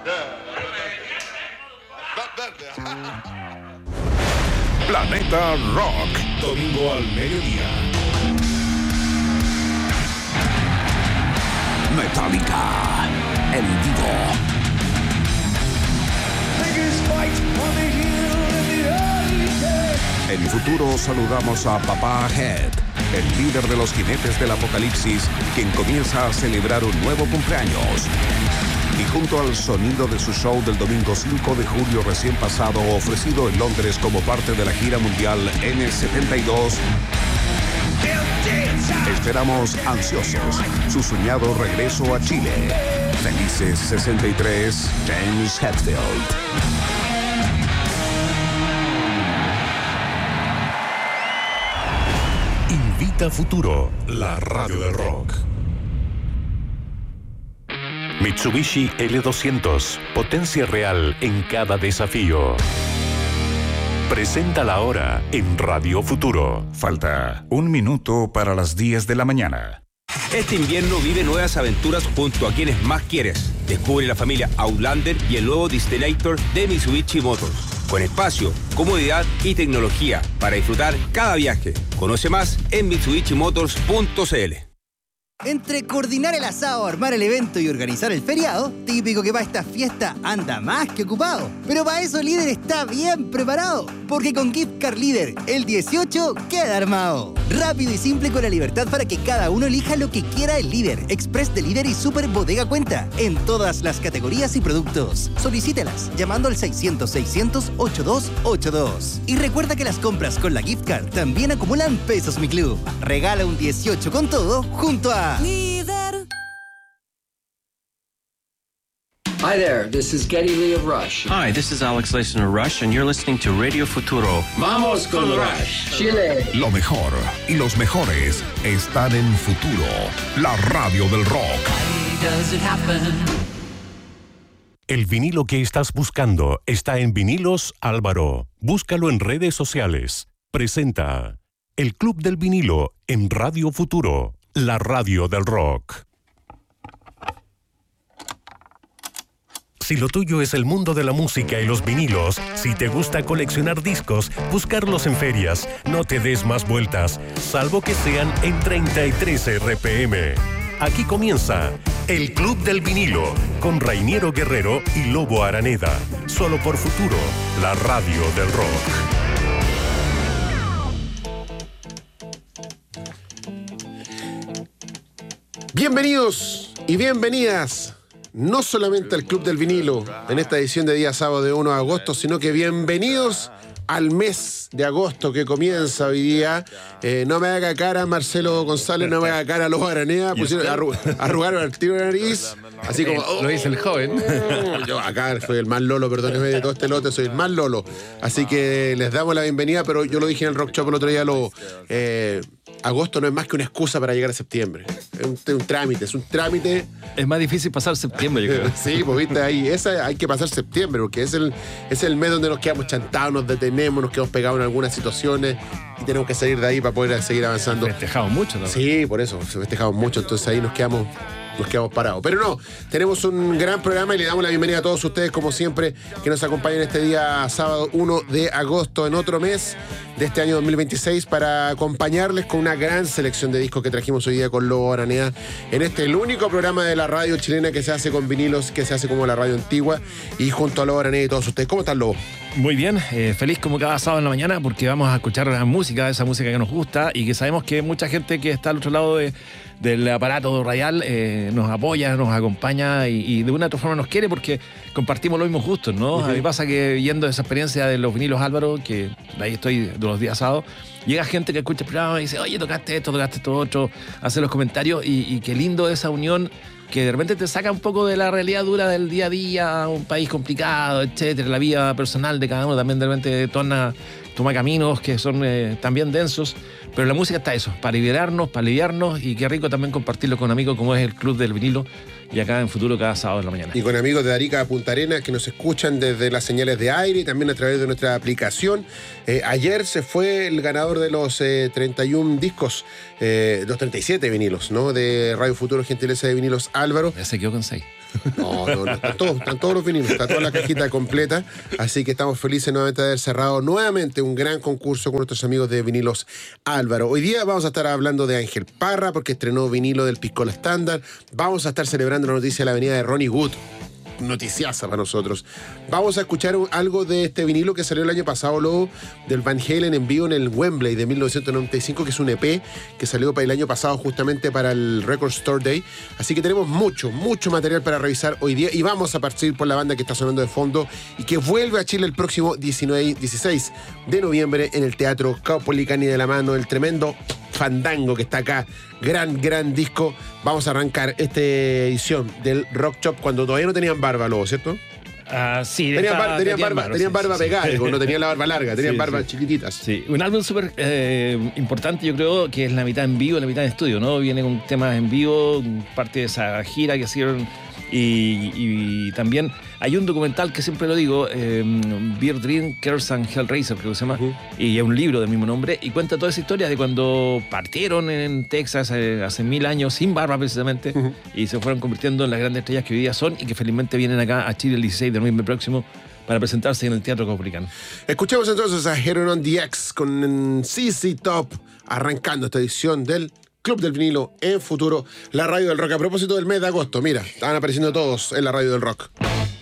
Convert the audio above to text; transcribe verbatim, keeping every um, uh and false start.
Planeta Rock, domingo al mediodía. Metallica, en vivo. En el futuro saludamos a Papá Head, el líder de los jinetes del apocalipsis, quien comienza a celebrar un nuevo cumpleaños. Y junto al sonido de su show del domingo cinco de julio recién pasado, ofrecido en Londres como parte de la gira mundial N setenta y dos, esperamos ansiosos su soñado regreso a Chile. Felices sesenta y tres, James Hetfield. Invita Futuro, la radio del rock. Mitsubishi L doscientos, potencia real en cada desafío. Presenta la hora en Radio Futuro. Falta un minuto para las diez de la mañana. Este invierno vive nuevas aventuras junto a quienes más quieres. Descubre la familia Outlander y el nuevo Destinator de Mitsubishi Motors. Con espacio, comodidad y tecnología para disfrutar cada viaje. Conoce más en mitsubishi motors punto c l. Entre coordinar el asado, armar el evento y organizar el feriado, típico que para esta fiesta anda más que ocupado. Pero para eso Líder está bien preparado, porque con Gift Card Líder, el dieciocho queda armado. Rápido y simple con la libertad para que cada uno elija lo que quiera el Líder, Express de Líder y Super Bodega Cuenta, en todas las categorías y productos. Solicítelas llamando al seiscientos, seiscientos, ochenta y dos ochenta y dos. Y recuerda que las compras con la Gift Card también acumulan pesos Mi Club. Regala un dieciocho con todo junto a Líder. Hi there, this is Geddy Lee of Rush. Hi, this is Alex Lacen of Rush, and you're listening to Radio Futuro. Vamos con Rush, Chile. Lo mejor y los mejores están en Futuro, la radio del rock. Why does it happen? El vinilo que estás buscando está en Vinilos Álvaro. Búscalo en redes sociales. Presenta El Club del Vinilo en Radio Futuro, la radio del rock. Si lo tuyo es el mundo de la música y los vinilos, si te gusta coleccionar discos, buscarlos en ferias, no te des más vueltas, salvo que sean en treinta y tres R P M. Aquí comienza El Club del Vinilo, con Rainiero Guerrero y Lobo Araneda, solo por Futuro, la radio del rock. Bienvenidos y bienvenidas, no solamente al Club del Vinilo en esta edición de día sábado de uno de agosto, sino que bienvenidos al mes de agosto que comienza hoy día. Eh, no me haga cara Marcelo González, no me haga cara Lobo Araneda, pusieron, arru arrugaron al tiro de nariz, así como... Oh, lo dice el joven. Yo acá soy el más lolo, perdóneme de todo este lote, soy el más lolo. Así que les damos la bienvenida, pero yo lo dije en el Rock Shop el otro día, lo... Eh, agosto no es más que una excusa para llegar a septiembre. Es un, un trámite, es un trámite. Es más difícil pasar septiembre, yo creo. Sí, pues viste, ahí, esa, hay que pasar septiembre, porque es el, es el mes donde nos quedamos chantados, nos detenemos, nos quedamos pegados en algunas situaciones y tenemos que salir de ahí para poder seguir avanzando. Festejamos mucho, ¿no? Sí, por eso, festejamos mucho, entonces ahí nos quedamos... Nos quedamos parados. Pero no, tenemos un gran programa y le damos la bienvenida a todos ustedes, como siempre, que nos acompañan este día sábado uno de agosto, en otro mes de este año dos mil veintiséis, para acompañarles con una gran selección de discos que trajimos hoy día con Lobo Araneda en este, el único programa de la radio chilena que se hace con vinilos, que se hace como la radio antigua, y junto a Lobo Araneda y todos ustedes. ¿Cómo están, Lobo? Muy bien, eh, feliz como cada sábado en la mañana, porque vamos a escuchar la música, esa música que nos gusta y que sabemos que mucha gente que está al otro lado de, del aparato radial eh, nos apoya, nos acompaña y, y de una u otra forma nos quiere porque compartimos los mismos gustos, ¿no? Uh-huh. A mí pasa que viendo esa experiencia de los vinilos Álvaro, que ahí estoy de los días sábados, llega gente que escucha el programa y dice, oye, tocaste esto, tocaste esto otro, hace los comentarios y, y qué lindo esa unión que de repente te saca un poco de la realidad dura del día a día, un país complicado, etcétera, la vida personal de cada uno también de repente toma, toma caminos que son eh, también densos, pero la música está eso, para liberarnos, para aliviarnos, y qué rico también compartirlo con amigos como es el Club del Vinilo, y acá en Futuro cada sábado en la mañana. Y con amigos de Arica a Punta Arenas que nos escuchan desde las señales de aire y también a través de nuestra aplicación. Eh, ayer se fue el ganador de los eh, treinta y uno discos, eh, los treinta y siete vinilos, ¿no? De Radio Futuro, gentileza de Vinilos Álvaro. Ya se quedó con seis. No, no, no. Están todos, están todos los vinilos, está toda la cajita completa. Así que estamos felices nuevamente de haber cerrado nuevamente un gran concurso con nuestros amigos de Vinilos Álvaro. Hoy día vamos a estar hablando de Ángel Parra porque estrenó vinilo del Piscola Estándar. Vamos a estar celebrando la noticia de la venida de Ronnie Wood. Noticiaza para nosotros. Vamos a escuchar un, algo de este vinilo que salió el año pasado, luego del Van Halen en vivo en el Wembley de mil novecientos noventa y cinco, que es un E P que salió para el año pasado justamente para el Record Store Day. Así que tenemos mucho, mucho material para revisar hoy día y vamos a partir por la banda que está sonando de fondo y que vuelve a Chile el próximo diecinueve, dieciséis de noviembre en el Teatro Caupolicán y de la mano el tremendo Fandango que está acá. Gran, gran disco. Vamos a arrancar esta edición del Rock Shop cuando todavía no tenían barba, luego, ¿cierto? Ah, sí, tenían, estaba, bar, tenían barba, barba, tenían sí, barba sí, pegada, sí. no tenían la barba larga, tenían Sí, barbas sí. chiquititas. Sí, un álbum súper eh, importante, yo creo que es la mitad en vivo y la mitad en estudio, ¿no? Viene con temas en vivo, parte de esa gira que hicieron. Y, y también hay un documental que siempre lo digo, eh, Beer Dream, Curse and Hellraiser, creo que se llama, uh-huh. Y es un libro del mismo nombre y cuenta toda esa historia de cuando partieron en Texas eh, hace mil años sin barba precisamente, uh-huh. Y se fueron convirtiendo en las grandes estrellas que hoy día son y que felizmente vienen acá a Chile el dieciséis de noviembre próximo para presentarse en el Teatro Caupolicán. Escuchemos entonces a Heron on the X con C C Top arrancando esta edición del Club del Vinilo en Futuro, la radio del rock. A propósito del mes de agosto, mira, estaban apareciendo todos en la radio del rock.